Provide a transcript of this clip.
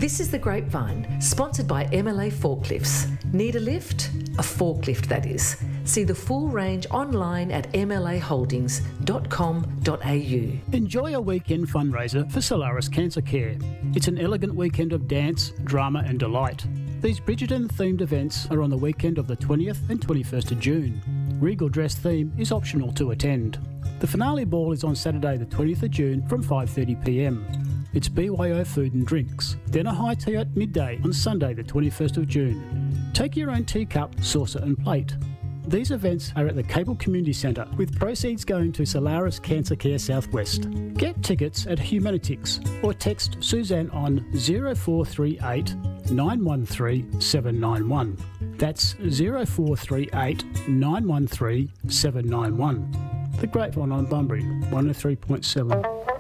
This is The Grapevine, sponsored by MLA Forklifts. Need a lift? A forklift, that is. See the full range online at mlaholdings.com.au. Enjoy a weekend fundraiser for Solaris Cancer Care. It's an elegant weekend of dance, drama and delight. These Bridgerton-themed events are on the weekend of the 20th and 21st of June. Regal dress theme is optional to attend. The finale ball is on Saturday the 20th of June from 5:30pm. It's BYO food and drinks. Then a high tea at midday on Sunday the 21st of June. Take your own teacup, saucer and plate. These events are at the Cable Community Centre, with proceeds going to Solaris Cancer Care Southwest. Get tickets at Humanitix or text Suzanne on 0438 913 791. That's 0438 913 791. The Grapevine on Bunbury, 103.7.